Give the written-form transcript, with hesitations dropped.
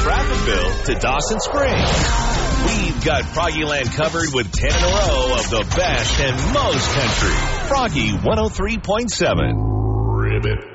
Stratfordville to Dawson Springs. We've got Froggyland covered with 10 in a row of the best and most country. Froggy 103.7. Ribbit.